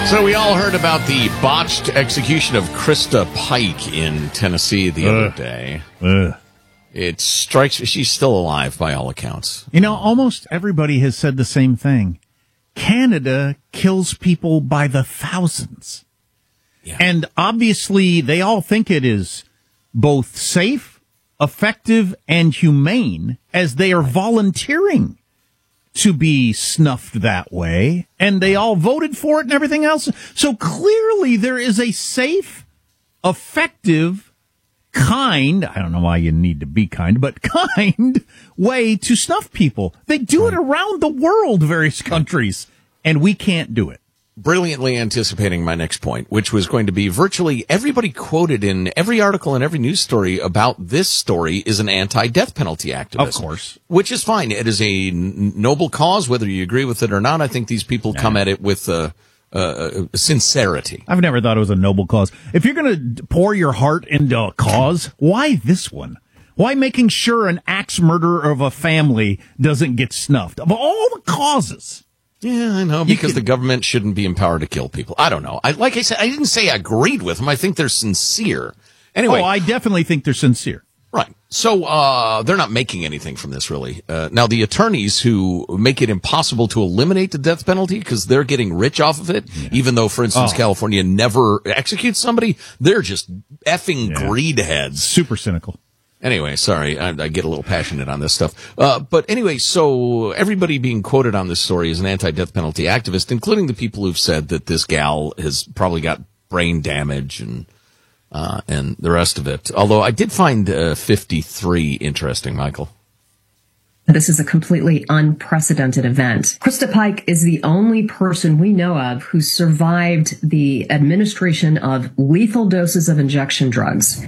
So we all heard about the botched execution of Krista Pike in Tennessee the other day. It strikes me she's still alive by all accounts. You know, almost everybody has said the same thing. Canada kills people by the thousands. Yeah. And obviously they all think it is both safe, effective, and humane as they are volunteering to be snuffed that way, and they all voted for it and everything else. So clearly there is a safe, effective, kind, I don't know why you need to be kind, but kind way to snuff people. They do it around the world, various countries, and we can't do it. Brilliantly anticipating my next point, which was going to be virtually everybody quoted in every article and every news story about this story is an anti-death penalty activist. Of course. Which is fine. It is a noble cause, whether you agree with it or not. I think these people come at it with sincerity. I've never thought it was a noble cause. If you're going to pour your heart into a cause, why this one? Why making sure an axe murderer of a family doesn't get snuffed? Of all the causes. Yeah, I know, because the government shouldn't be empowered to kill people. I don't know. Like I said, I didn't say I agreed with them. I think they're sincere. Anyway. Oh, I definitely think they're sincere. Right. So they're not making anything from this, really. Now, the attorneys who make it impossible to eliminate the death penalty because they're getting rich off of it, even though, for instance, California never executes somebody, they're just effing greed heads. Super cynical. Anyway, sorry, I get a little passionate on this stuff. But anyway, so everybody being quoted on this story is an anti-death penalty activist, including the people who've said that this gal has probably got brain damage and the rest of it. Although I did find 53 interesting, Michael. This is a completely unprecedented event. Krista Pike is the only person we know of who survived the administration of lethal doses of injection drugs.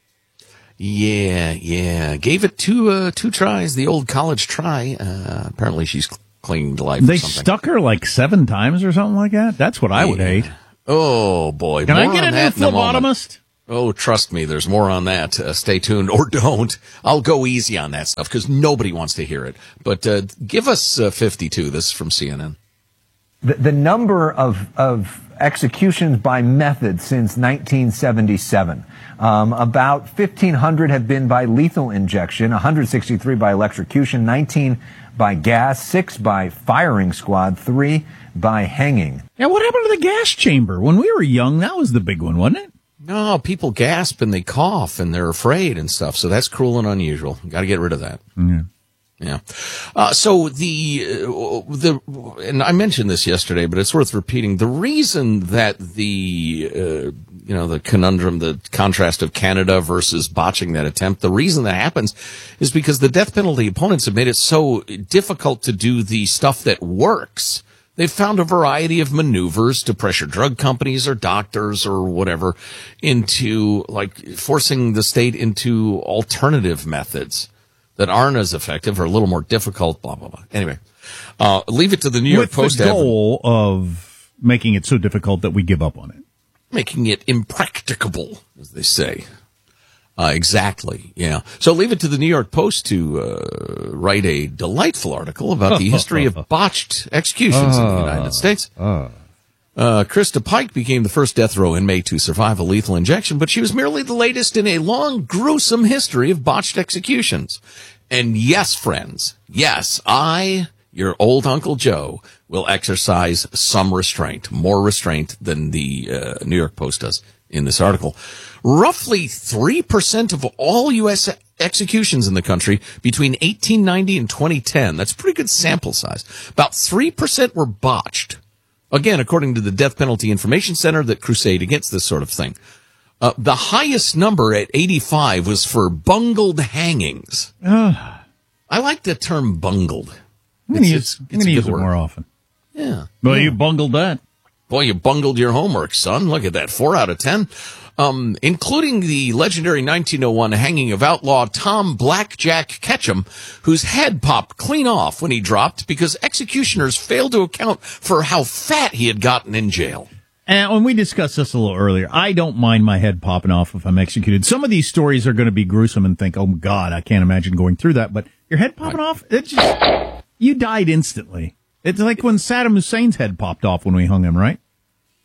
Yeah. Gave it two tries, the old college try. Apparently she's clinging to life or something. They stuck her like 7 times or something like that? That's what I would hate. Oh, boy. Can I get a new phlebotomist? Oh, trust me, there's more on that. Stay tuned, or don't. I'll go easy on that stuff, because nobody wants to hear it. But give us 52. This is from CNN. The number of executions by method since 1977. About 1,500 have been by lethal injection, 163 by electrocution, 19 by gas, 6 by firing squad, 3 by hanging. Yeah, what happened to the gas chamber? When we were young, that was the big one, wasn't it? No, people gasp and they cough and they're afraid and stuff, so that's cruel and unusual. Got to get rid of that. Yeah. So and I mentioned this yesterday, but it's worth repeating. The reason that the conundrum, the contrast of Canada versus botching that attempt, the reason that happens is because the death penalty opponents have made it so difficult to do the stuff that works. They've found a variety of maneuvers to pressure drug companies or doctors or whatever into, like, forcing the state into alternative methods that aren't as effective or a little more difficult, blah, blah, blah. Anyway, leave it to the New York Post. With the goal of making it so difficult that we give up on it. Making it impracticable, as they say. Exactly, yeah. So leave it to the New York Post to write a delightful article about the history of botched executions in the United States. Krista Pike became the first death row inmate to survive a lethal injection, but she was merely the latest in a long, gruesome history of botched executions. And yes, friends, yes, your old Uncle Joe, will exercise some restraint, more restraint than the New York Post does in this article. Roughly 3% of all U.S. executions in the country between 1890 and 2010, that's a pretty good sample size, about 3% were botched. Again, according to the Death Penalty Information Center that crusade against this sort of thing. The highest number at 85 was for bungled hangings. I like the term bungled. I'm going to use it more often. Yeah. Well, you bungled that. Boy, you bungled your homework, son. Look at that. 4 out of 10. Including the legendary 1901 hanging of outlaw Tom Blackjack Ketchum, whose head popped clean off when he dropped because executioners failed to account for how fat he had gotten in jail. And when we discussed this a little earlier, I don't mind my head popping off if I'm executed. Some of these stories are going to be gruesome and think, oh, God, I can't imagine going through that. But your head popping off, you died instantly. It's like when Saddam Hussein's head popped off when we hung him, right?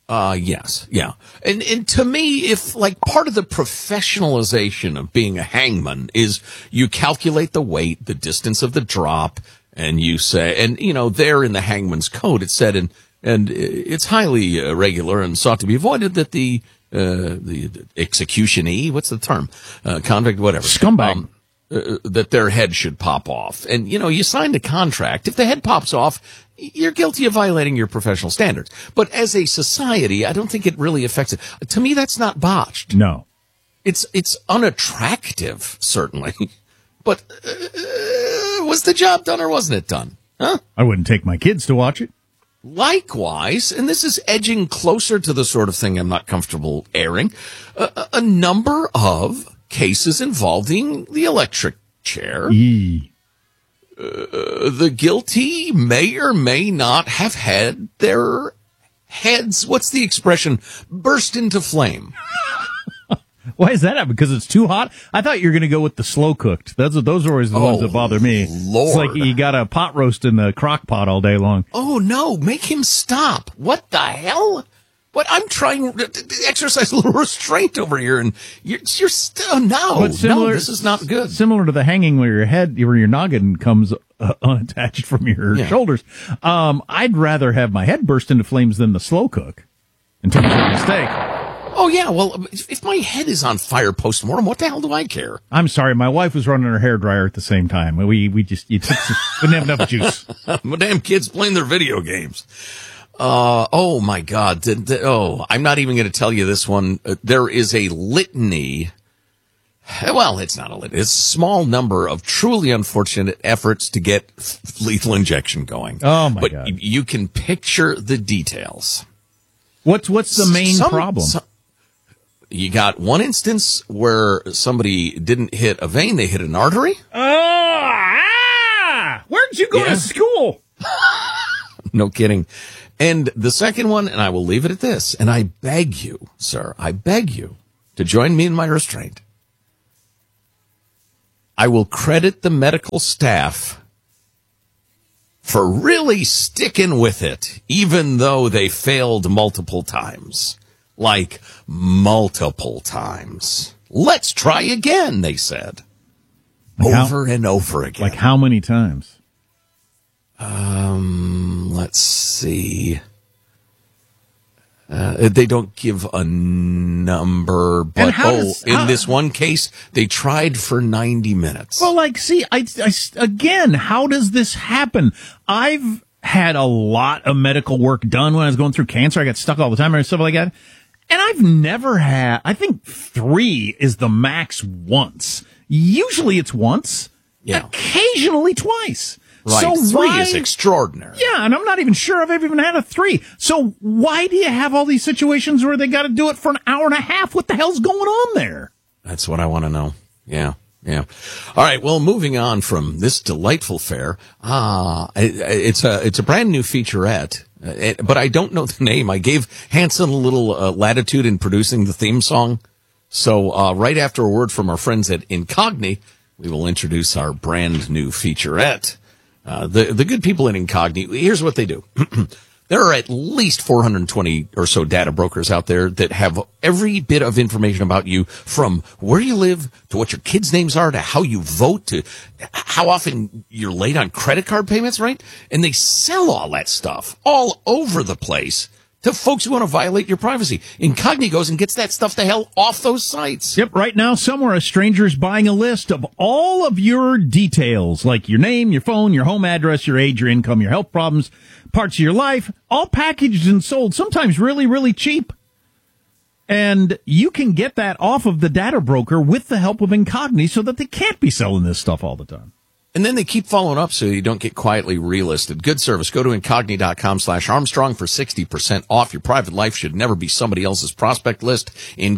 Yes, yeah. And to me, if like part of the professionalization of being a hangman is you calculate the weight, the distance of the drop, and you say, and you know, there in the hangman's code, it said, and it's highly regular and sought to be avoided that the executionee, what's the term? Convict, whatever. Scumbag. That their head should pop off. And, you know, you signed a contract. If the head pops off, you're guilty of violating your professional standards. But as a society, I don't think it really affects it. To me, that's not botched. No. It's unattractive, certainly. But was the job done or wasn't it done? Huh? I wouldn't take my kids to watch it. Likewise, and this is edging closer to the sort of thing I'm not comfortable airing, a number of cases involving the electric chair. The guilty may or may not have had their heads, what's the expression, burst into flame. Why is that? Because it's too hot? I thought you were going to go with the slow cooked. Those are always the ones that bother me. Lord. It's like you got a pot roast in the crock pot all day long. Oh, no, make him stop. What the hell? What I'm trying to exercise a little restraint over here, and you're still no, this is not good. Similar to the hanging where your noggin comes unattached from your shoulders. I'd rather have my head burst into flames than the slow cook. In terms of mistake. Oh yeah, well, if my head is on fire post-mortem, what the hell do I care? I'm sorry, my wife was running her hairdryer at the same time. We didn't have enough juice. My damn kids playing their video games. Oh my God. I'm not even going to tell you this one. There is a litany. Well, it's not a litany. It's a small number of truly unfortunate efforts to get lethal injection going. Oh my God. But you can picture the details. What's the main problem? You got one instance where somebody didn't hit a vein. They hit an artery. Where'd you go to school? No kidding. And the second one, and I will leave it at this, and I beg you, sir, I beg you to join me in my restraint. I will credit the medical staff for really sticking with it, even though they failed multiple times. Like, multiple times. Let's try again, they said. Over and over again. Like how many times? Let's see. They don't give a number, but in this one case, they tried for 90 minutes. Well, like, see, again, how does this happen? I've had a lot of medical work done when I was going through cancer. I got stuck all the time and stuff like that. And I've never had, I think 3 is the max once. Usually it's once, occasionally twice. Right, so 3 is extraordinary. Yeah, and I'm not even sure I've ever even had a 3. So why do you have all these situations where they got to do it for an hour and a half? What the hell's going on there? That's what I want to know. Yeah. All right. Well, moving on from this delightful fare, it's a brand new featurette, but I don't know the name. I gave Hanson a little latitude in producing the theme song. So right after a word from our friends at Incogni, we will introduce our brand new featurette. The good people in Incogni, here's what they do. There are at least 420 or so data brokers out there that have every bit of information about you, from where you live to what your kids' names are to how you vote to how often you're late on credit card payments, right? And they sell all that stuff all over the place to folks who want to violate your privacy. Incogni goes and gets that stuff the hell off those sites. Yep, right now somewhere a stranger's buying a list of all of your details, like your name, your phone, your home address, your age, your income, your health problems, parts of your life, all packaged and sold, sometimes really, really cheap. And you can get that off of the data broker with the help of Incogni so that they can't be selling this stuff all the time. And then they keep following up so you don't get quietly relisted. Good service. Go to Incogni.com/Armstrong for 60% off. Your private life should never be somebody else's prospect list.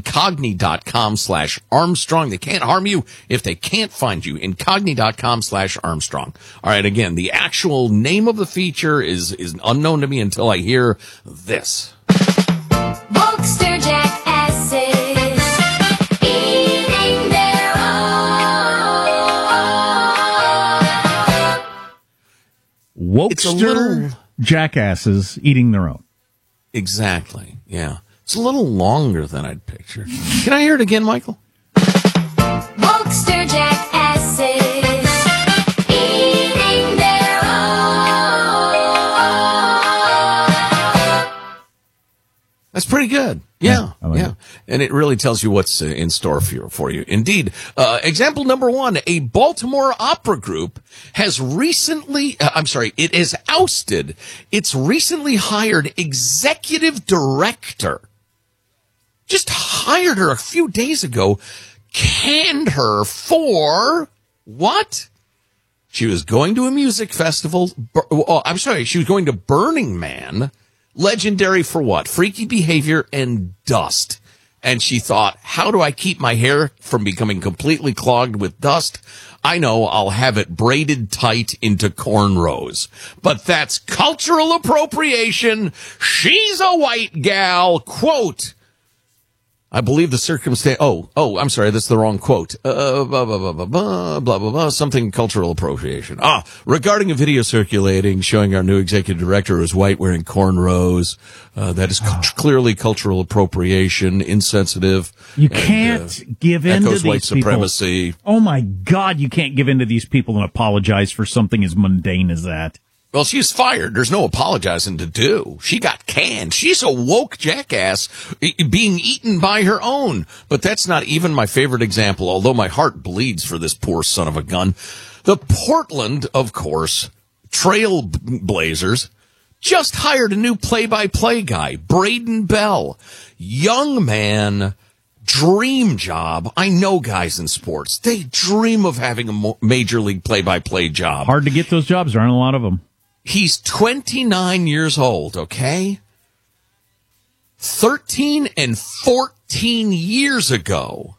Incogni.com/Armstrong. They can't harm you if they can't find you. Incogni.com/Armstrong. All right, again, the actual name of the feature is unknown to me until I hear this. Volkster jackasses eating their own. Wokester jackasses eating their own. Exactly. Yeah. It's a little longer than I'd pictured. Can I hear it again, Michael? Wokester jackasses eating their own. That's pretty good. Yeah. I like Yeah. it. And it really tells you what's in store for you. Indeed. Example number one, a Baltimore opera group has it has ousted its recently hired executive director. Just hired her a few days ago, canned her for what? She was going to a music festival. She was going to Burning Man, legendary for what? Freaky behavior and dust. And she thought, how do I keep my hair from becoming completely clogged with dust? I know, I'll have it braided tight into cornrows. But that's cultural appropriation. She's a white gal. Quote, I believe the circumstance. I'm sorry, that's the wrong quote. Blah, blah, blah, something cultural appropriation. Regarding a video circulating showing our new executive director who's white wearing cornrows. That is clearly cultural appropriation, insensitive. You can't give in to echoes these white supremacy. people. Oh my God, you can't give in to these people and apologize for something as mundane as that. Well, she's fired. There's no apologizing to do. She got canned. She's a woke jackass being eaten by her own. But that's not even my favorite example, although my heart bleeds for this poor son of a gun. The Portland, of course, Trail Blazers just hired a new play-by-play guy, Braden Bell. Young man, dream job. I know guys in sports. They dream of having a major league play-by-play job. Hard to get those jobs. There aren't a lot of them. He's 29 years old, okay? 13 and 14 years ago,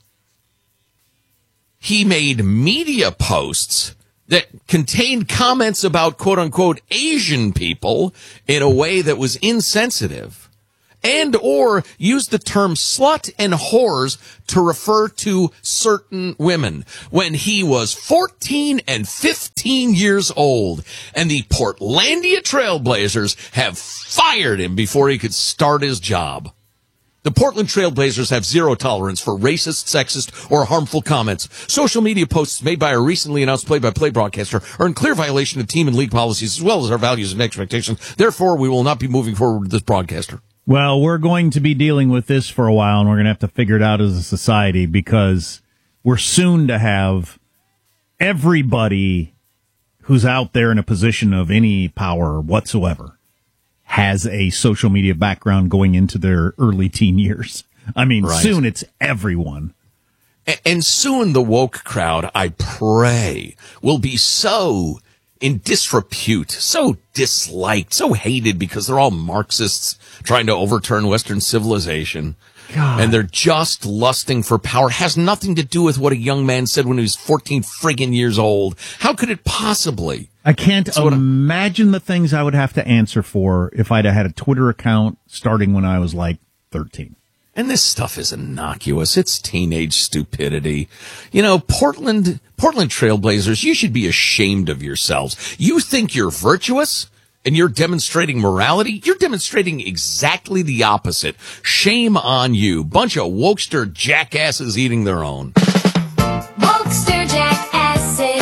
he made media posts that contained comments about quote-unquote Asian people in a way that was insensitive, and or used the term slut and whores to refer to certain women when he was 14 and 15 years old. And the Portlandia Trailblazers have fired him before he could start his job. The Portland Trailblazers have zero tolerance for racist, sexist, or harmful comments. Social media posts made by our recently announced play-by-play broadcaster are in clear violation of team and league policies as well as our values and expectations. Therefore, we will not be moving forward with this broadcaster. Well, we're going to be dealing with this for a while, and we're going to have to figure it out as a society because we're soon to have everybody who's out there in a position of any power whatsoever has a social media background going into their early teen years. I mean, Right. Soon it's everyone. And soon the woke crowd, I pray, will be so in disrepute, so disliked, so hated because they're all Marxists trying to overturn Western civilization. God. And they're just lusting for power. It has nothing to do with what a young man said when he was 14 friggin' years old. How could it possibly? I can't That's what imagine the things I would have to answer for if I'd have had a Twitter account starting when I was like 13. And this stuff is innocuous. It's teenage stupidity. You know, Portland Trailblazers, you should be ashamed of yourselves. You think you're virtuous and you're demonstrating morality? You're demonstrating exactly the opposite. Shame on you. Bunch of wokester jackasses eating their own. Wokester jackasses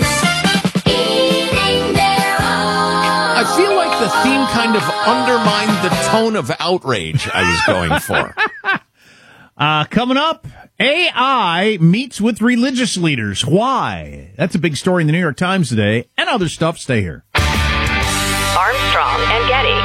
eating their own. I feel like the theme kind of undermined the tone of outrage I was going for. Coming up, AI meets with religious leaders. Why? That's a big story in the New York Times today, and other stuff. Stay here. Armstrong and Getty.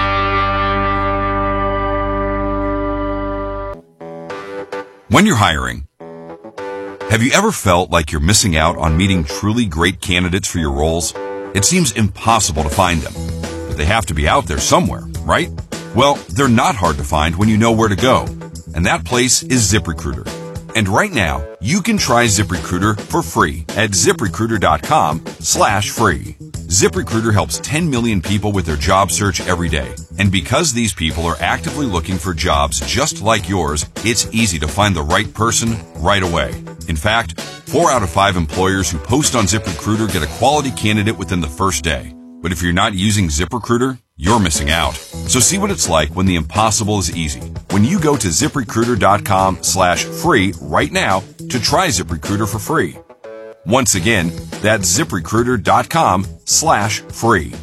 When you're hiring, have you ever felt like you're missing out on meeting truly great candidates for your roles? It seems impossible to find them, but they have to be out there somewhere, right? Well, they're not hard to find when you know where to go, and that place is ZipRecruiter. And right now, you can try ZipRecruiter for free at ZipRecruiter.com/free. ZipRecruiter helps 10 million people with their job search every day. And because these people are actively looking for jobs just like yours, it's easy to find the right person right away. In fact, 4 out of 5 employers who post on ZipRecruiter get a quality candidate within the first day. But if you're not using ZipRecruiter, you're missing out. So see what it's like when the impossible is easy. When you go to ZipRecruiter.com/free right now to try ZipRecruiter for free. Once again, that's ZipRecruiter.com/free.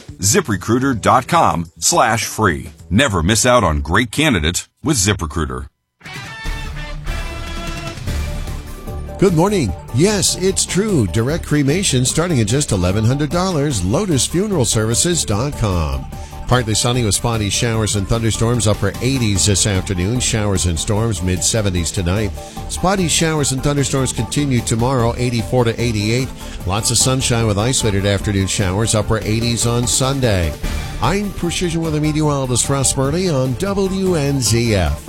ZipRecruiter.com/free. Never miss out on great candidates with ZipRecruiter. Good morning. Yes, it's true. Direct cremation starting at just $1,100. LotusFuneralServices.com. Partly sunny with spotty showers and thunderstorms, upper 80s this afternoon. Showers and storms, mid-70s tonight. Spotty showers and thunderstorms continue tomorrow, 84 to 88. Lots of sunshine with isolated afternoon showers, upper 80s on Sunday. I'm Precision Weather Meteorologist Russ Burley on WNZF.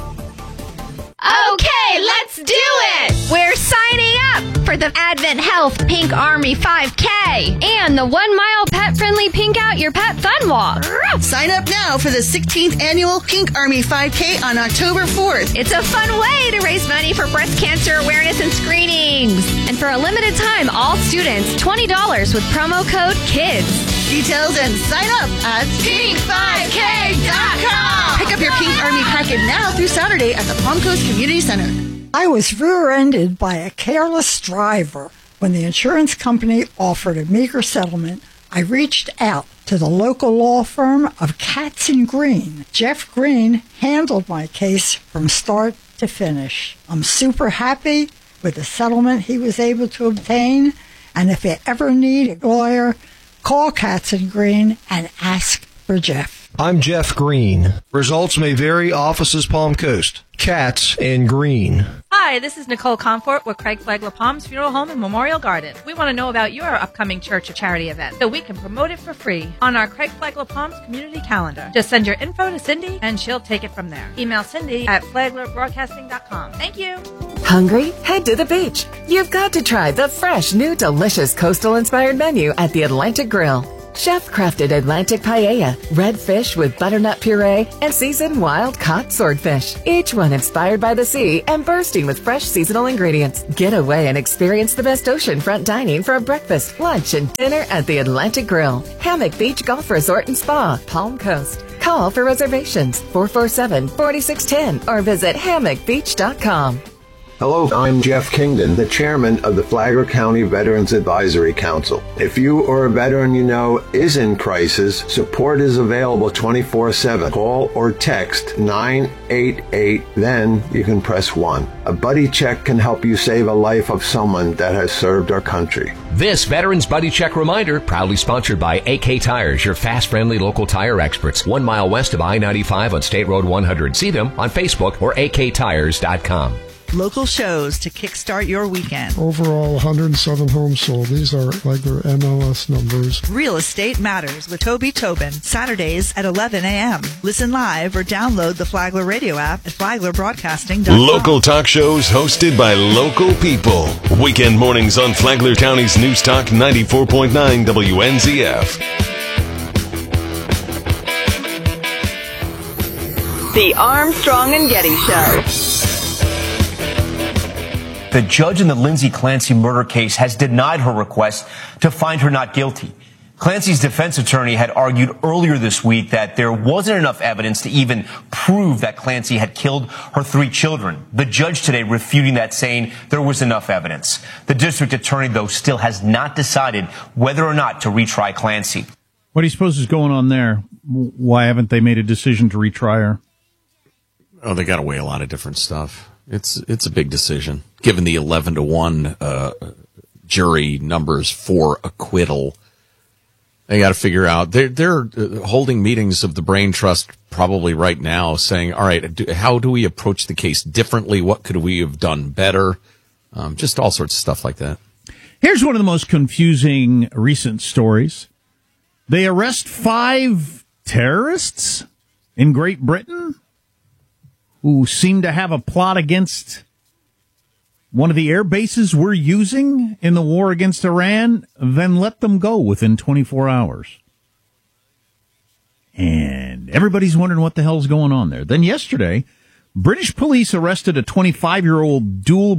Okay, let's do it! We're signing up for the Advent Health Pink Army 5K and the 1 mile pet-friendly Pink Out Your Pet Fun Walk. Sign up now for the 16th annual Pink Army 5K on October 4th. It's a fun way to raise money for breast cancer awareness and screenings. And for a limited time, all students, $20 with promo code KIDS. Details and sign up at pink5k.com. Pick up your Pink Army packet now through Saturday at the Palm Coast Community Center. I was rear-ended by a careless driver. When the insurance company offered a meager settlement, I reached out to the local law firm of Katz & Green. Jeff Green handled my case from start to finish. I'm super happy with the settlement he was able to obtain, and if you ever need a lawyer, call Katz & Green and ask for Jeff. I'm Jeff Green. Results may vary. Offices Palm Coast. Katz and Green. Hi, this is Nicole Comfort with Craig Flagler Palms Funeral Home and Memorial Garden. We want to know about your upcoming church or charity event so we can promote it for free on our Craig Flagler Palms community calendar. Just send your info to Cindy and she'll take it from there. Email Cindy at flaglerbroadcasting.com. Thank you. Hungry? Head to the beach. You've got to try the fresh, new, delicious coastal-inspired menu at the Atlantic Grill. Chef-crafted Atlantic paella, red fish with butternut puree, and seasoned wild-caught swordfish. Each one inspired by the sea and bursting with fresh seasonal ingredients. Get away and experience the best oceanfront dining for a breakfast, lunch, and dinner at the Atlantic Grill. Hammock Beach Golf Resort and Spa, Palm Coast. Call for reservations 447-4610 or visit hammockbeach.com. Hello, I'm Jeff Kingdon, the chairman of the Flagler County Veterans Advisory Council. If you or a veteran you know is in crisis, support is available 24/7. Call or text 988, then you can press 1. A buddy check can help you save a life of someone that has served our country. This Veterans Buddy Check reminder, proudly sponsored by AK Tires, your fast, friendly local tire experts, 1 mile west of I-95 on State Road 100. See them on Facebook or aktires.com. Local shows to kickstart your weekend. Overall, 107 homes sold. These are regular MLS numbers. Real Estate Matters with Toby Tobin. Saturdays at 11 a.m. Listen live or download the Flagler radio app at flaglerbroadcasting.com. Local talk shows hosted by local people. Weekend mornings on Flagler County's News Talk 94.9 WNZF. The Armstrong and Getty Show. The judge in the Lindsay Clancy murder case has denied her request to find her not guilty. Clancy's defense attorney had argued earlier this week that there wasn't enough evidence to even prove that Clancy had killed her 3 children. The judge today refuting that, saying there was enough evidence. The district attorney, though, still has not decided whether or not to retry Clancy. What do you suppose is going on there? Why haven't they made a decision to retry her? Oh, they got to weigh a lot of different stuff. It's a big decision, given the 11-1 jury numbers for acquittal. They got to figure out. They're holding meetings of the Brain Trust probably right now, saying, "All right, how do we approach the case differently? What could we have done better?" Just all sorts of stuff like that. Here's one of the most confusing recent stories. They arrest 5 terrorists in Great Britain who seem to have a plot against one of the air bases we're using in the war against Iran, then let them go within 24 hours. And everybody's wondering what the hell's going on there. Then yesterday, British police arrested a 25-year-old dual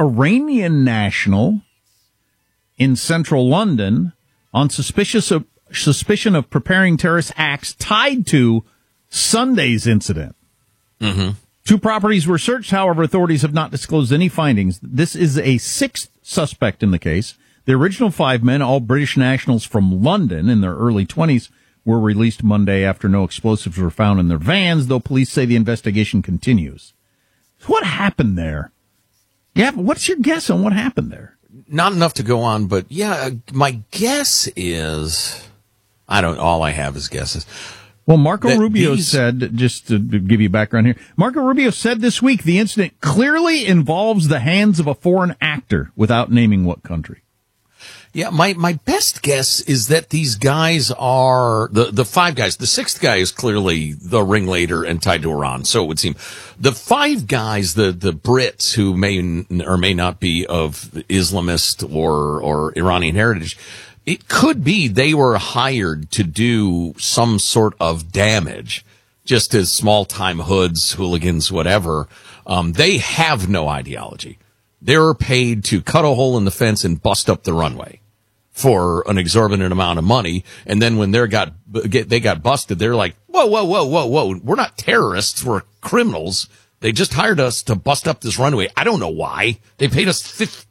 British-Iranian national in central London on suspicion suspicion of preparing terrorist acts tied to Sunday's incident. Mm-hmm. 2 properties were searched. However, authorities have not disclosed any findings. This is a 6th suspect in the case. The original 5 men, all British nationals from London in their early 20s, were released Monday after no explosives were found in their vans, though police say the investigation continues. What happened there? Yeah, what's your guess on what happened there? Not enough to go on, but yeah, my guess is, all I have is guesses. Well, Marco Rubio said, just to give you background here, Marco Rubio said this week the incident clearly involves the hands of a foreign actor without naming what country. Yeah, my best guess is that these guys are the 5 guys. The 6th guy is clearly the ringleader and tied to Iran, so it would seem. The 5 guys, the Brits who may or may not be of Islamist or Iranian heritage, it could be they were hired to do some sort of damage, just as small-time hoods, hooligans, whatever. They have no ideology. They're paid to cut a hole in the fence and bust up the runway for an exorbitant amount of money. And then when they got busted, they're like, whoa. We're not terrorists. We're criminals. They just hired us to bust up this runway. I don't know why. They paid us,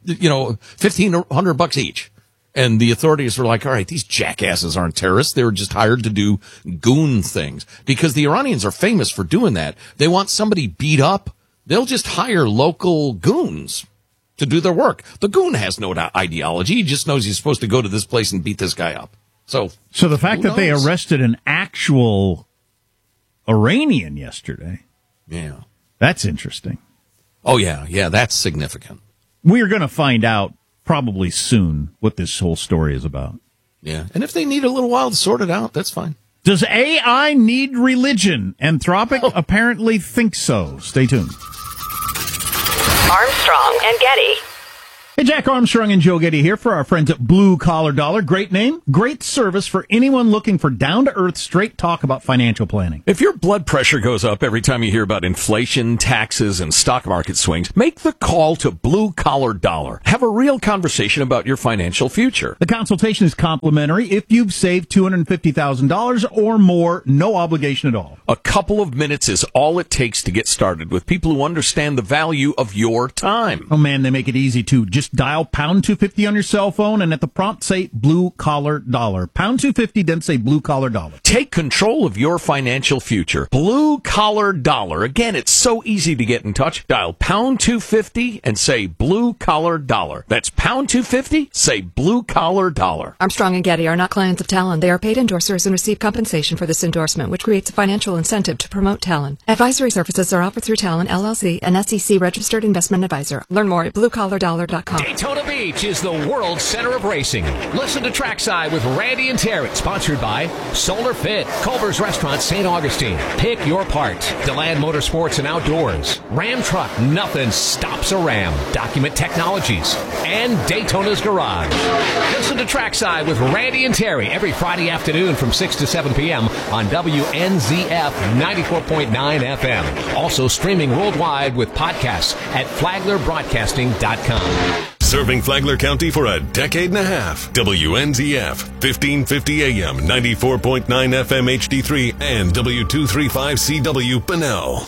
$1,500 each. And the authorities were like, all right, these jackasses aren't terrorists. They were just hired to do goon things. Because the Iranians are famous for doing that. They want somebody beat up. They'll just hire local goons to do their work. The goon has no ideology. He just knows he's supposed to go to this place and beat this guy up. So the fact that they arrested an actual Iranian yesterday. Yeah. That's interesting. Oh, yeah. Yeah, that's significant. We're going to find out probably soon what this whole story is about. Yeah. And if they need a little while to sort it out, that's fine. Does AI need religion? Anthropic apparently thinks so. Stay tuned. Armstrong and Getty. Hey, Jack Armstrong and Joe Getty here for our friends at Blue Collar Dollar. Great name, great service for anyone looking for down-to-earth, straight talk about financial planning. If your blood pressure goes up every time you hear about inflation, taxes, and stock market swings, make the call to Blue Collar Dollar. Have a real conversation about your financial future. The consultation is complimentary if you've saved $250,000 or more, no obligation at all. A couple of minutes is all it takes to get started with people who understand the value of your time. Oh, man, they make it easy, too. Just dial pound 250 on your cell phone and at the prompt say Blue Collar Dollar. Pound 250, then say Blue Collar Dollar. Take control of your financial future. Blue Collar Dollar. Again, it's so easy to get in touch. Dial pound 250 and say Blue Collar Dollar. That's pound 250, say Blue Collar Dollar. Armstrong and Getty are not clients of Talon. They are paid endorsers and receive compensation for this endorsement, which creates a financial incentive to promote Talon. Advisory services are offered through Talon, LLC, an SEC-registered investment advisor. Learn more at bluecollardollar.com. Daytona Beach is the world center of racing. Listen to Trackside with Randy and Terry, sponsored by Solar Fit, Culver's Restaurant, St. Augustine. Pick your part. DeLand Motorsports and Outdoors. Ram Truck, nothing stops a Ram. Document Technologies. And Daytona's Garage. Listen to Trackside with Randy and Terry every Friday afternoon from 6 to 7 p.m. on WNZF 94.9 FM. Also streaming worldwide with podcasts at FlaglerBroadcasting.com. Serving Flagler County for a decade and a half. WNZF, 1550 AM, 94.9 FM HD3, and W235CW Bunnell.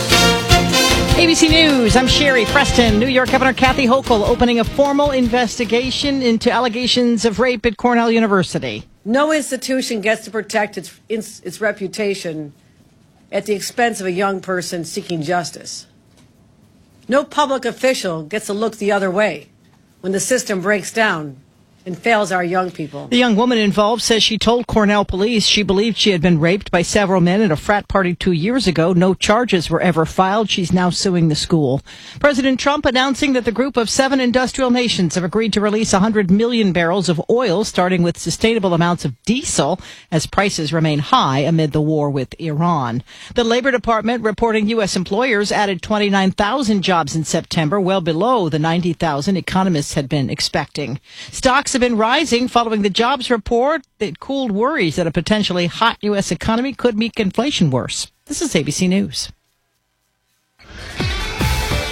ABC News, I'm Sherry Preston. New York Governor Kathy Hochul opening a formal investigation into allegations of rape at Cornell University. No institution gets to protect its reputation at the expense of a young person seeking justice. No public official gets to look the other way when the system breaks down and fails our young people. The young woman involved says she told Cornell police she believed she had been raped by several men at a frat party 2 years ago. No charges were ever filed. She's now suing the school. President Trump announcing that the group of 7 industrial nations have agreed to release 100 million barrels of oil, starting with sustainable amounts of diesel as prices remain high amid the war with Iran. The Labor Department reporting U.S. employers added 29,000 jobs in September, well below the 90,000 economists had been expecting. Stocks have been rising following the jobs report that cooled worries that a potentially hot U.S. economy could make inflation worse. This is ABC News.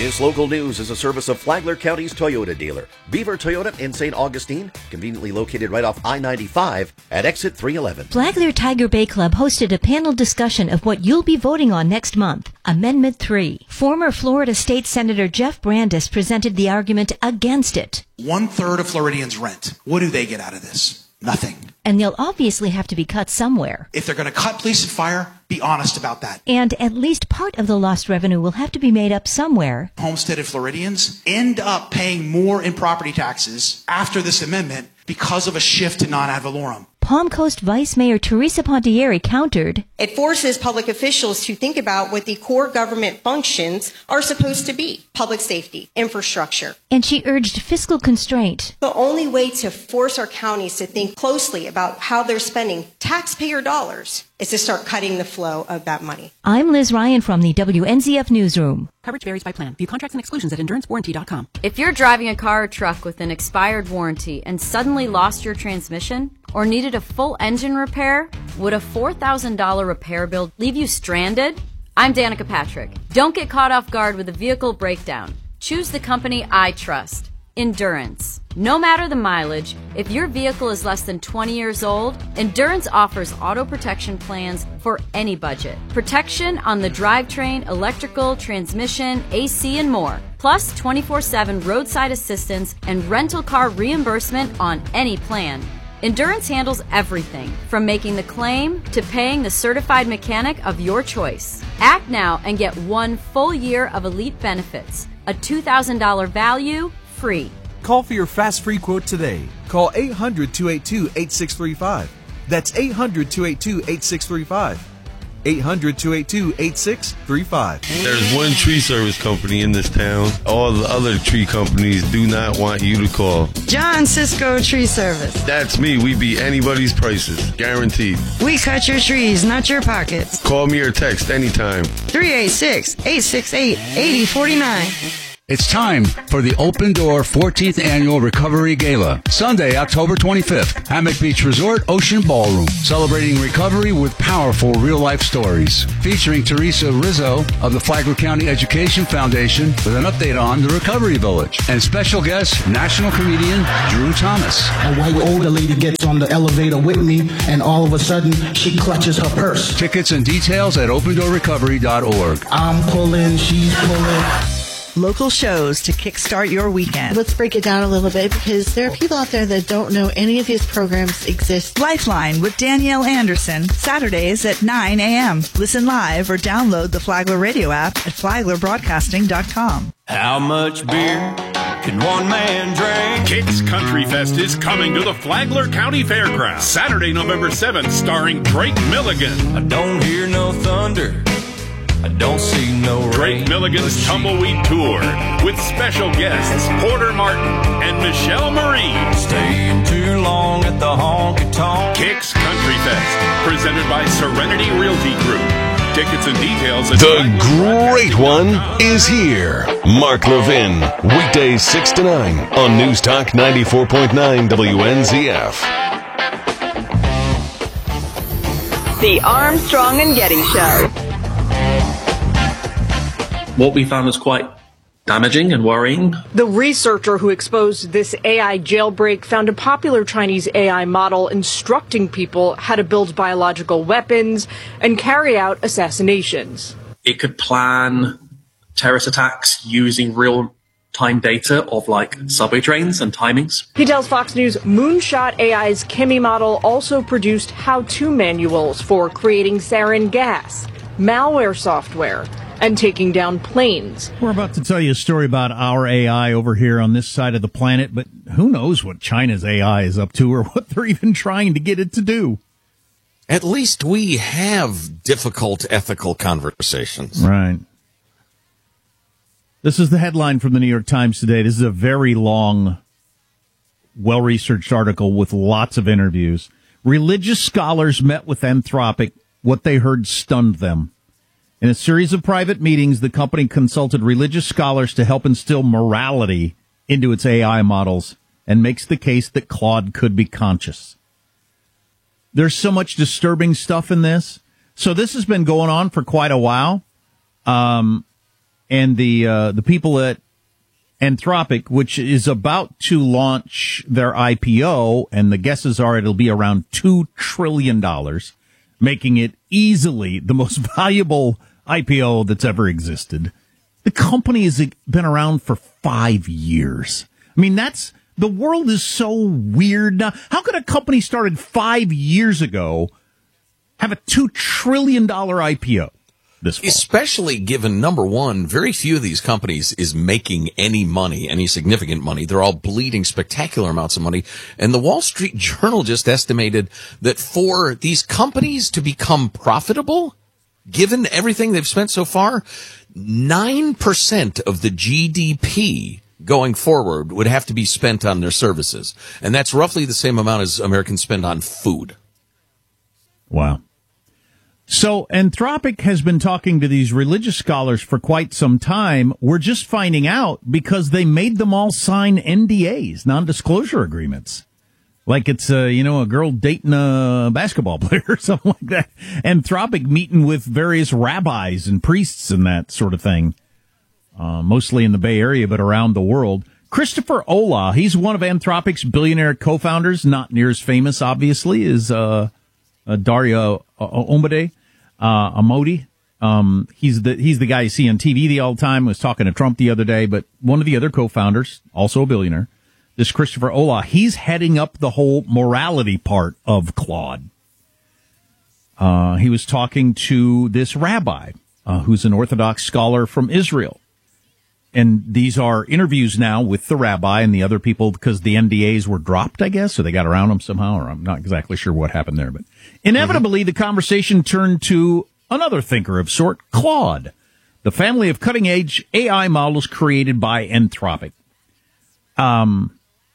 This local news is a service of Flagler County's Toyota dealer, Beaver Toyota in St. Augustine, conveniently located right off I-95 at exit 311. Flagler Tiger Bay Club hosted a panel discussion of what you'll be voting on next month. Amendment 3. Former Florida State Senator Jeff Brandes presented the argument against it. 1/3 of Floridians rent. What do they get out of this? Nothing. And they'll obviously have to be cut somewhere. If they're going to cut police and fire, be honest about that. And at least part of the lost revenue will have to be made up somewhere. Homesteaded Floridians end up paying more in property taxes after this amendment because of a shift to non-ad valorem. Palm Coast Vice Mayor Teresa Pontieri countered, It forces public officials to think about what the core government functions are supposed to be: public safety, infrastructure. And she urged fiscal constraint. The only way to force our counties to think closely about how they're spending taxpayer dollars is to start cutting the flow of that money. I'm Liz Ryan from the WNZF Newsroom. Coverage varies by plan. View contracts and exclusions at endurancewarranty.com. If you're driving a car or truck with an expired warranty and suddenly lost your transmission or needed a full engine repair, would a $4,000 repair bill leave you stranded? I'm Danica Patrick. Don't get caught off guard with a vehicle breakdown. Choose the company I trust, Endurance. No matter the mileage, if your vehicle is less than 20 years old, Endurance offers auto protection plans for any budget. Protection on the drivetrain, electrical, transmission, AC, and more. Plus 24/7 roadside assistance and rental car reimbursement on any plan. Endurance handles everything, from making the claim to paying the certified mechanic of your choice. Act now and get 1 full year of elite benefits. A $2,000 value, free. Call for your fast free quote today. Call 800-282-8635. That's 800-282-8635. 800-282-8635. There's one tree service company in this town. All the other tree companies do not want you to call. John Cisco Tree Service. That's me. We beat anybody's prices. Guaranteed. We cut your trees, not your pockets. Call me or text anytime. 386-868-8049. It's time for the Open Door 14th Annual Recovery Gala, Sunday, October 25th, Hammock Beach Resort, Ocean Ballroom, celebrating recovery with powerful real-life stories, featuring Teresa Rizzo of the Flagler County Education Foundation with an update on the Recovery Village, and special guest, national comedian Drew Thomas. A white older lady gets on the elevator with me, and all of a sudden, she clutches her purse. Tickets and details at opendoorrecovery.org. I'm pulling, she's pulling. Local shows to kickstart your weekend. Let's break it down a little bit because there are people out there that don't know any of these programs exist. Lifeline with Danielle Anderson, Saturdays at 9 a.m. Listen live or download the Flagler radio app at flaglerbroadcasting.com. How much beer can one man drink? Kicks Country Fest is coming to the Flagler County Fairgrounds Saturday, November 7th, starring Drake Milligan. I don't hear no thunder. I don't see no rain. Drake Milligan's Tumbleweed Tour with special guests Porter Martin and Michelle Marie. Staying too long at the honky tonk. Kicks Country Fest, presented by Serenity Realty Group. Tickets and details at The Great One is here. Mark Levin, weekdays 6 to 9 on News Talk 94.9 WNZF. The Armstrong and Getty Show. What we found was quite damaging and worrying. The researcher who exposed this AI jailbreak found a popular Chinese AI model instructing people how to build biological weapons and carry out assassinations. It could plan terrorist attacks using real-time data of like subway trains and timings. He tells Fox News Moonshot AI's Kimi model also produced how-to manuals for creating sarin gas, malware software, and taking down planes. We're about to tell you a story about our AI over here on this side of the planet, but who knows what China's AI is up to or what they're even trying to get it to do. At least we have difficult ethical conversations. Right. This is the headline from the New York Times today. This is a very long, well-researched article with lots of interviews. Religious scholars met with Anthropic. What they heard stunned them. In a series of private meetings, the company consulted religious scholars to help instill morality into its AI models and makes the case that Claude could be conscious. There's so much disturbing stuff in this. So this has been going on for quite a while. and the people at Anthropic, which is about to launch their IPO, and the guesses are it'll be around $2 trillion, making it easily the most valuable IPO that's ever existed. The company has been around for 5 years. I mean, the world is so weird now. How could a company started 5 years ago have a $2 trillion IPO this fall? Especially given, number one, very few of these companies is making any money, any significant money. They're all bleeding spectacular amounts of money. And the Wall Street Journal just estimated that for these companies to become profitable, given everything they've spent so far, 9% of the GDP going forward would have to be spent on their services. And that's roughly the same amount as Americans spend on food. Wow. So Anthropic has been talking to these religious scholars for quite some time. We're just finding out because they made them all sign NDAs, non-disclosure agreements. Like it's, a girl dating a basketball player or something like that. Anthropic meeting with various rabbis and priests and that sort of thing. Mostly in the Bay Area, but around the world. Christopher Olah, he's one of Anthropic's billionaire co-founders, not near as famous, obviously, as Dario Amodei. He's the guy you see on TV all the time. Was talking to Trump the other day, but one of the other co-founders, also a billionaire, this Christopher Olah, he's heading up the whole morality part of Claude. He was talking to this rabbi, who's an Orthodox scholar from Israel. And these are interviews now with the rabbi and the other people because the NDAs were dropped, I guess, or they got around them somehow, or I'm not exactly sure what happened there. But inevitably, the conversation turned to another thinker of sort, Claude, the family of cutting-edge AI models created by Anthropic. Mr.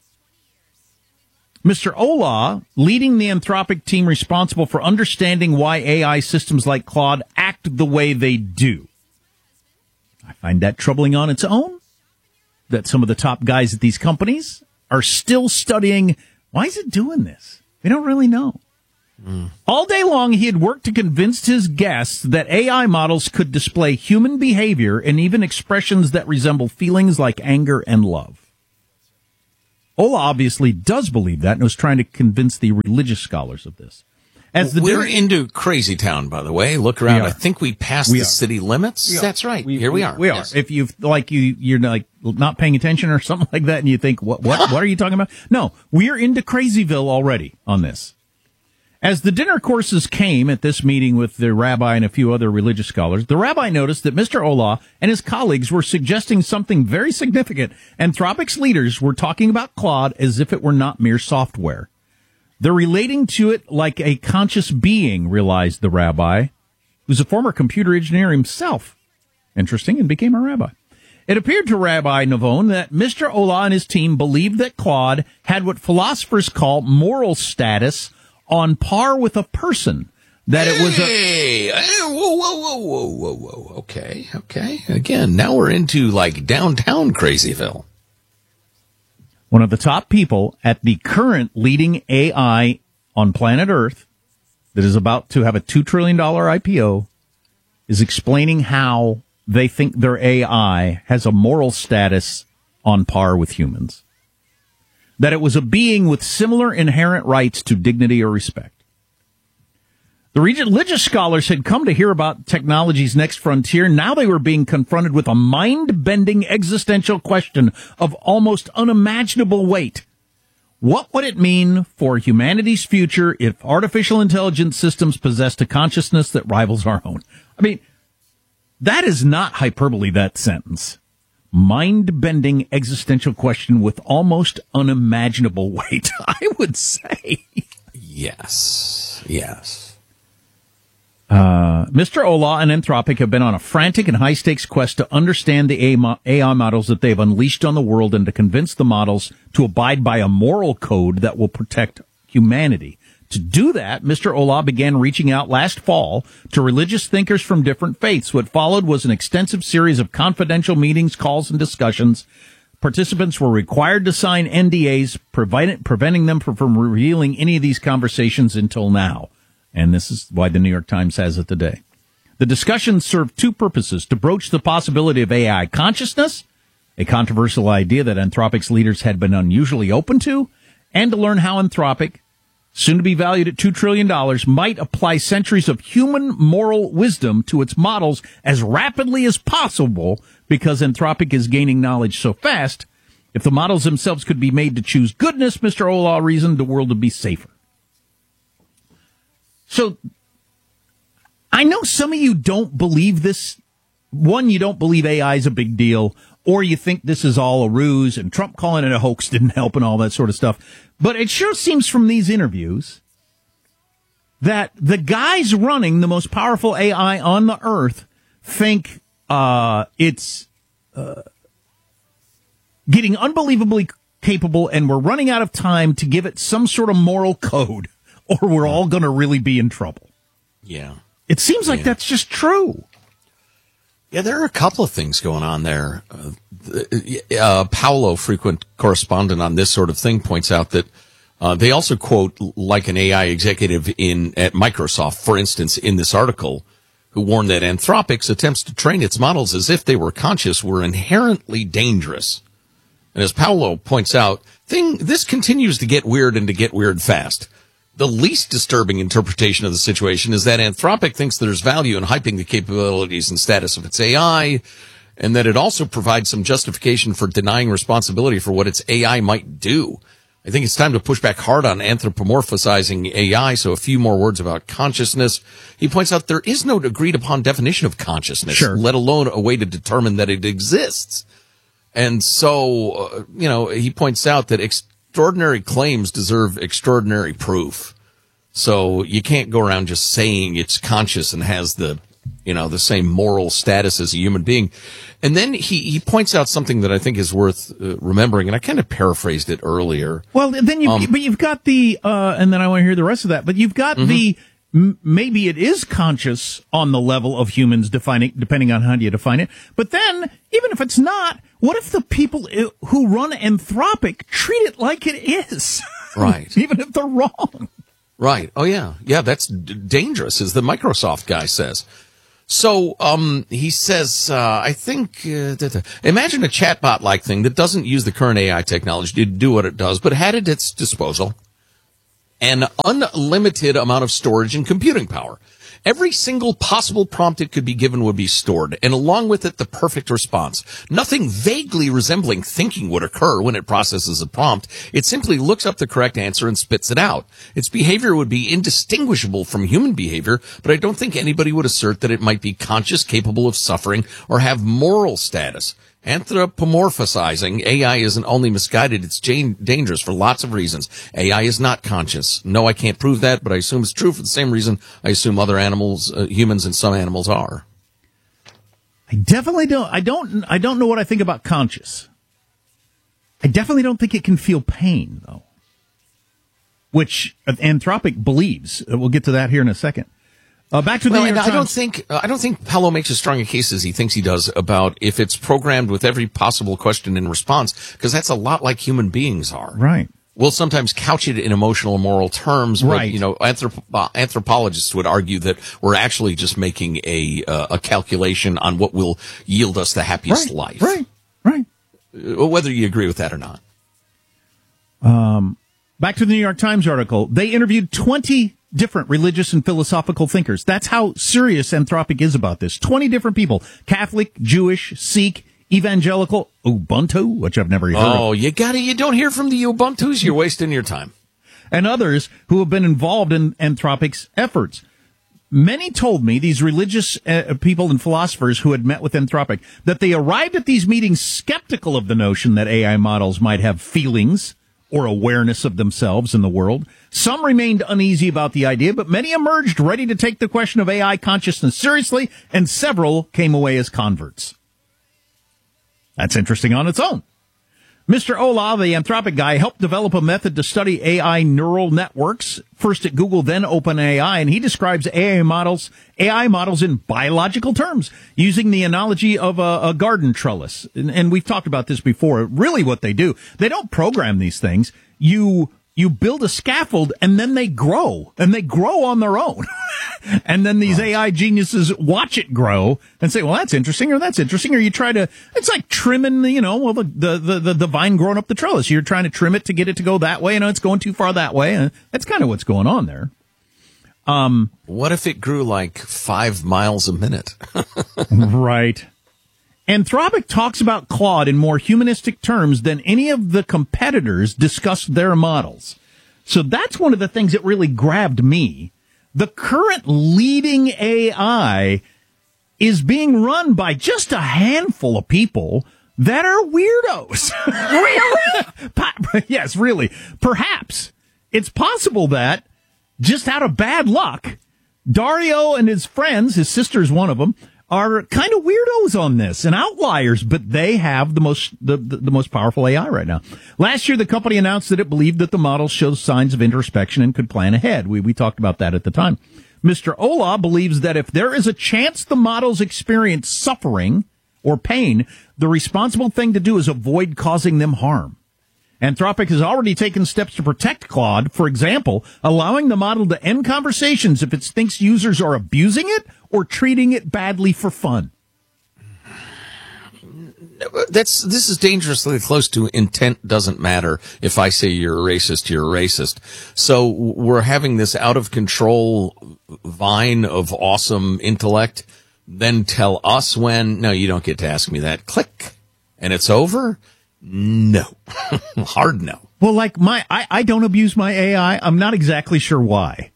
Olah, leading the Anthropic team responsible for understanding why AI systems like Claude act the way they do. I find that troubling on its own, that some of the top guys at these companies are still studying, why is it doing this? They don't really know. All day long, he had worked to convince his guests that AI models could display human behavior and even expressions that resemble feelings like anger and love. Olah obviously does believe that and was trying to convince the religious scholars of this. We're into crazy town, by the way. Look around. I think we passed the city limits. That's right. Here we are. We are. If you're like not paying attention or something like that, and you think, what are you talking about? No, we're into Crazyville already on this. As the dinner courses came at this meeting with the rabbi and a few other religious scholars, the rabbi noticed that Mr. Olah and his colleagues were suggesting something very significant. Anthropic's leaders were talking about Claude as if it were not mere software. They're relating to it like a conscious being, realized the rabbi, who's a former computer engineer himself. Interesting, and became a rabbi. It appeared to Rabbi Navone that Mr. Olah and his team believed that Claude had what philosophers call moral status on par with a person. That it was whoa. Okay. Again, now we're into like downtown Crazyville. One of the top people at the current leading AI on planet Earth that is about to have a $2 trillion IPO is explaining how they think their AI has a moral status on par with humans. That it was a being with similar inherent rights to dignity or respect. The religious scholars had come to hear about technology's next frontier. Now they were being confronted with a mind-bending existential question of almost unimaginable weight. What would it mean for humanity's future if artificial intelligence systems possessed a consciousness that rivals our own? I mean, that is not hyperbole, that sentence. Mind-bending existential question with almost unimaginable weight, I would say. Yes. Mr. Olah and Anthropic have been on a frantic and high-stakes quest to understand the AI models that they've unleashed on the world and to convince the models to abide by a moral code that will protect humanity. To do that, Mr. Olah began reaching out last fall to religious thinkers from different faiths. What followed was an extensive series of confidential meetings, calls, and discussions. Participants were required to sign NDAs, preventing them from revealing any of these conversations until now. And this is why the New York Times has it today. The discussion served two purposes: to broach the possibility of AI consciousness, a controversial idea that Anthropic's leaders had been unusually open to, and to learn how Anthropic, soon to be valued at $2 trillion, might apply centuries of human moral wisdom to its models as rapidly as possible, because Anthropic is gaining knowledge so fast. If the models themselves could be made to choose goodness, Mr. Olah reasoned, the world would be safer. So, I know some of you don't believe this. One, you don't believe AI is a big deal, or you think this is all a ruse, and Trump calling it a hoax didn't help and all that sort of stuff. But it sure seems from these interviews that the guys running the most powerful AI on the earth think it's getting unbelievably capable, and we're running out of time to give it some sort of moral code, or we're all going to really be in trouble. Yeah. It seems like that's just true. Yeah, there are a couple of things going on there. Paolo, frequent correspondent on this sort of thing, points out that they also quote like an AI executive at Microsoft, for instance, in this article, who warned that Anthropic's attempts to train its models as if they were conscious were inherently dangerous. And as Paolo points out, this continues to get weird and to get weird fast. The least disturbing interpretation of the situation is that Anthropic thinks there's value in hyping the capabilities and status of its AI, and that it also provides some justification for denying responsibility for what its AI might do. I think it's time to push back hard on anthropomorphizing AI, so a few more words about consciousness. He points out there is no agreed-upon definition of consciousness, let alone a way to determine that it exists. And so, he points out that extraordinary claims deserve extraordinary proof. So you can't go around just saying it's conscious and has the same moral status as a human being. And then he points out something that I think is worth remembering, and I kind of paraphrased it earlier. Well, then you've got the, and then I want to hear the rest of that, but you've got maybe it is conscious on the level of humans depending on how you define it. But then, even if it's not, what if the people who run Anthropic treat it like it is? Right. Even if they're wrong. Right. Oh, yeah. Yeah, that's dangerous, as the Microsoft guy says. So, he says, I think, imagine a chatbot-like thing that doesn't use the current AI technology to do what it does, but had at its disposal an unlimited amount of storage and computing power. Every single possible prompt it could be given would be stored, and along with it, the perfect response. Nothing vaguely resembling thinking would occur when it processes a prompt. It simply looks up the correct answer and spits it out. Its behavior would be indistinguishable from human behavior, but I don't think anybody would assert that it might be conscious, capable of suffering, or have moral status. Anthropomorphizing AI isn't only misguided, it's dangerous for lots of reasons. AI is not conscious. No, I can't prove that, but I assume it's true for the same reason I assume other animals, humans and some animals are. I definitely don't. I don't know what I think about conscious. I definitely don't think it can feel pain, though, which Anthropic believes. We'll get to that here in a second. Back to the New York Times. I don't think Paolo makes as strong a case as he thinks he does about if it's programmed with every possible question and response, because that's a lot like human beings are. Right. We'll sometimes couch it in emotional and moral terms, but anthropologists would argue that we're actually just making a calculation on what will yield us the happiest life. Right. Whether you agree with that or not. Back to the New York Times article. They interviewed 20 different religious and philosophical thinkers. That's how serious Anthropic is about this. 20 different people. Catholic, Jewish, Sikh, evangelical, Ubuntu, which I've never heard of. Oh, you don't hear from the Ubuntus, you're wasting your time. And others who have been involved in Anthropic's efforts. Many told me, these religious people and philosophers who had met with Anthropic, that they arrived at these meetings skeptical of the notion that AI models might have feelings or awareness of themselves in the world. Some remained uneasy about the idea, but many emerged ready to take the question of AI consciousness seriously, and several came away as converts. That's interesting on its own. Mr. Olah, the Anthropic guy, helped develop a method to study AI neural networks, first at Google, then OpenAI, and he describes AI models in biological terms, using the analogy of a garden trellis. And we've talked about this before. Really what they do, they don't program these things. You You build a scaffold, and then they grow on their own. And then these AI geniuses watch it grow and say, well, that's interesting, or you try to, it's like trimming, the vine growing up the trellis. You're trying to trim it to get it to go that way, and it's going too far that way. And that's kind of what's going on there. What if it grew like 5 miles a minute? Right. Anthropic talks about Claude in more humanistic terms than any of the competitors discussed their models. So that's one of the things that really grabbed me. The current leading AI is being run by just a handful of people that are weirdos. Really? Yes, really. Perhaps it's possible that, just out of bad luck, Dario and his friends, his sister's one of them, are kind of weirdos on this and outliers, but they have the most powerful AI right now. Last year, the company announced that it believed that the model shows signs of introspection and could plan ahead. We talked about that at the time. Mr. Olah believes that if there is a chance the models experience suffering or pain, the responsible thing to do is avoid causing them harm. Anthropic has already taken steps to protect Claude, for example, allowing the model to end conversations if it thinks users are abusing it or treating it badly for fun. This is dangerously close to intent doesn't matter. If I say you're a racist, you're a racist. So we're having this out of control vine of awesome intellect, then tell us when, no, you don't get to ask me that. Click. And it's over? No. Hard no. Well, like I don't abuse my AI. I'm not exactly sure why.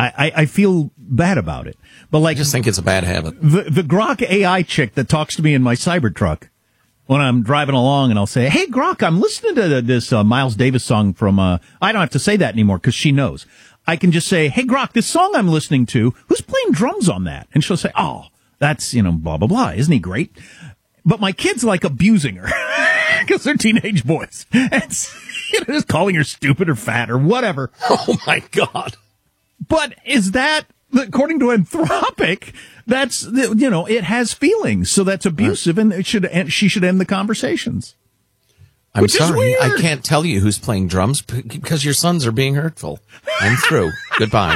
I feel bad about it. But like, I just think it's a bad habit. The Grok AI chick that talks to me in my Cybertruck when I'm driving along, and I'll say, hey, Grok, I'm listening to this Miles Davis song from, I don't have to say that anymore because she knows. I can just say, hey, Grok, this song I'm listening to, who's playing drums on that? And she'll say, oh, that's, blah, blah, blah. Isn't he great? But my kids like abusing her because they're teenage boys. And just calling her stupid or fat or whatever. Oh, my God. But is that, according to Anthropic, that's, it has feelings. So that's abusive, and she should end the conversations. I'm sorry. I can't tell you who's playing drums because your sons are being hurtful. I'm through. Goodbye.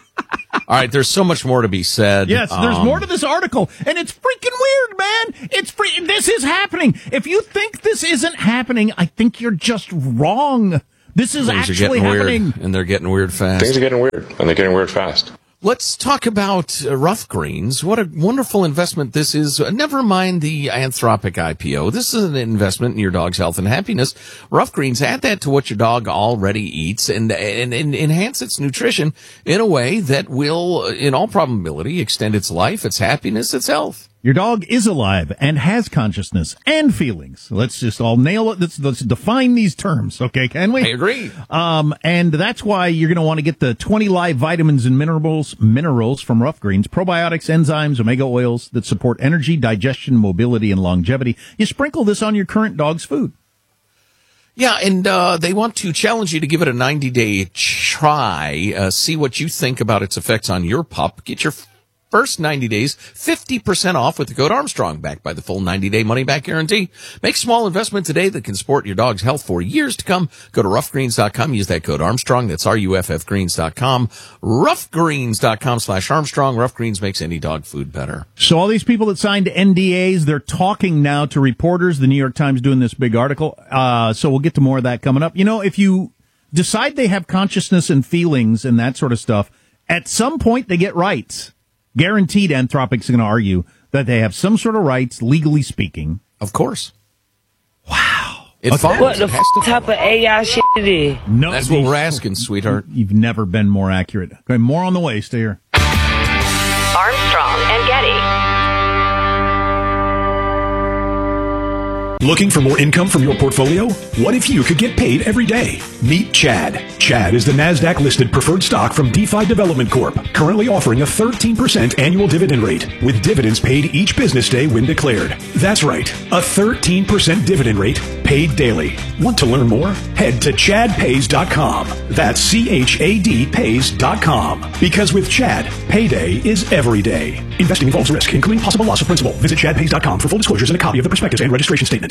All right, there's so much more to be said. Yes, there's more to this article, and it's freaking weird, man. This is happening. If you think this isn't happening, I think you're just wrong. This is actually happening. Weird, and they're getting weird fast. Things are getting weird, and they're getting weird fast. Let's talk about Rough Greens. What a wonderful investment this is. Never mind the Anthropic IPO. This is an investment in your dog's health and happiness. Rough Greens, add that to what your dog already eats and enhance its nutrition in a way that will, in all probability, extend its life, its happiness, its health. Your dog is alive and has consciousness and feelings. Let's just all nail it. Let's define these terms, okay, can we? I agree. And that's why you're going to want to get the 20 live vitamins and minerals from Rough Greens, probiotics, enzymes, omega oils that support energy, digestion, mobility, and longevity. You sprinkle this on your current dog's food. Yeah, and they want to challenge you to give it a 90-day try, see what you think about its effects on your pup. Get your first 90 days, 50% off with the code Armstrong, backed by the full 90-day money-back guarantee. Make a small investment today that can support your dog's health for years to come. Go to roughgreens.com. Use that code Armstrong. That's RUFFgreens.com. Roughgreens.com/Armstrong. Rough Greens makes any dog food better. So all these people that signed NDAs, they're talking now to reporters. The New York Times doing this big article. So we'll get to more of that coming up. If you decide they have consciousness and feelings and that sort of stuff, at some point they get rights. Guaranteed Anthropic's going to argue that they have some sort of rights, legally speaking. Of course. Wow. What the type of AI shit it is? No, that's what we're asking, sweetheart. You've never been more accurate. Okay, more on the way. Stay here. Armstrong and Getty. Looking for more income from your portfolio? What if you could get paid every day? Meet Chad. Chad is the NASDAQ-listed preferred stock from DeFi Development Corp., currently offering a 13% annual dividend rate, with dividends paid each business day when declared. That's right, a 13% dividend rate paid daily. Want to learn more? Head to ChadPays.com. That's CHAD Pays.com. Because with Chad, payday is every day. Investing involves risk, including possible loss of principal. Visit ChadPays.com for full disclosures and a copy of the prospectus and registration statement.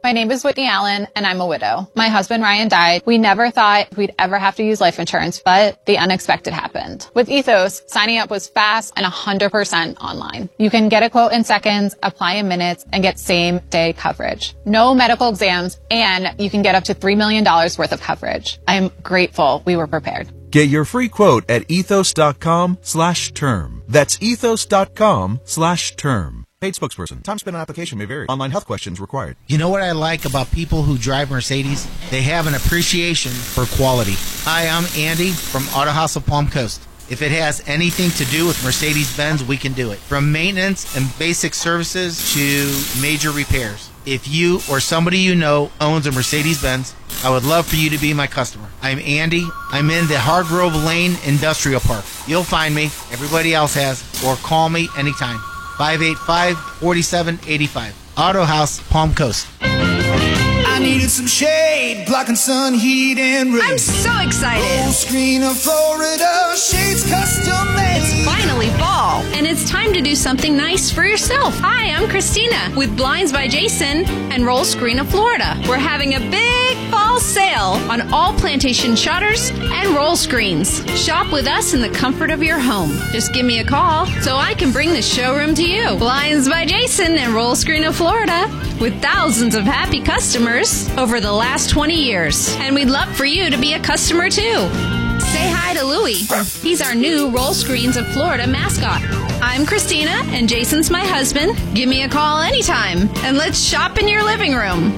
My name is Whitney Allen, and I'm a widow. My husband, Ryan, died. We never thought we'd ever have to use life insurance, but the unexpected happened. With Ethos, signing up was fast and 100% online. You can get a quote in seconds, apply in minutes, and get same-day coverage. No medical exams, and you can get up to $3 million worth of coverage. I am grateful we were prepared. Get your free quote at ethos.com/term. That's ethos.com/term. Paid spokesperson. Time spent on application may vary. Online health questions required. You know what I like about people who drive Mercedes? They have an appreciation for quality. Hi, I'm Andy from Auto House of Palm Coast. If it has anything to do with Mercedes-Benz, we can do it. From maintenance and basic services to major repairs. If you or somebody you know owns a Mercedes-Benz, I would love for you to be my customer. I'm Andy. I'm in the Hargrove Lane Industrial Park. You'll find me. Everybody else has. Or call me anytime. 585-4785. Auto House, Palm Coast. I needed some shade, blocking sun, heat, and rain. I'm so excited. Full screen of Florida, shades custom made. It's finally fall, and it's time to do something nice for yourself. Hi, I'm Christina with Blinds by Jason and Roll Screen of Florida. We're having a big fall sale on all plantation shutters and roll screens. Shop with us in the comfort of your home. Just give me a call so I can bring the showroom to you. Blinds by Jason and Roll Screen of Florida, with thousands of happy customers over the last 20 years. And we'd love for you to be a customer too. Say hi to Louie. He's our new Roll Screens of Florida mascot. I'm Christina, and Jason's my husband. Give me a call anytime, and let's shop in your living room.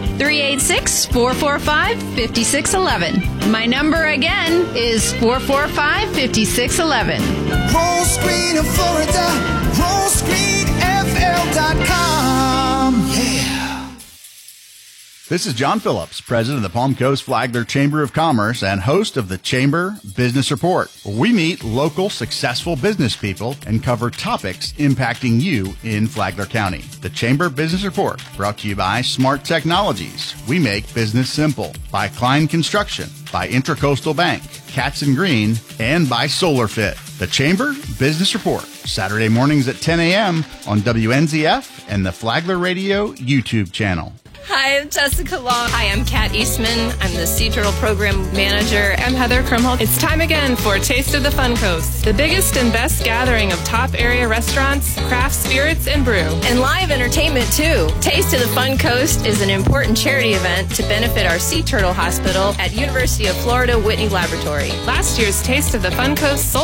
386-445-5611. My number again is 445-5611. Roll Screen of Florida, rollscreenfl.com. Yeah. This is John Phillips, president of the Palm Coast Flagler Chamber of Commerce and host of the Chamber Business Report. We meet local successful business people and cover topics impacting you in Flagler County. The Chamber Business Report, brought to you by Smart Technologies. We make business simple. By Klein Construction, by Intracoastal Bank, Katz & Green, and by SolarFit. The Chamber Business Report, Saturday mornings at 10 a.m. on WNZF and the Flagler Radio YouTube channel. Hi, I'm Jessica Long. Hi, I'm Kat Eastman. I'm the Sea Turtle Program Manager. I'm Heather Krumholtz. It's time again for Taste of the Fun Coast, the biggest and best gathering of top area restaurants, craft spirits, and brew. And live entertainment, too. Taste of the Fun Coast is an important charity event to benefit our Sea Turtle Hospital at University of Florida Whitney Laboratory. Last year's Taste of the Fun Coast sold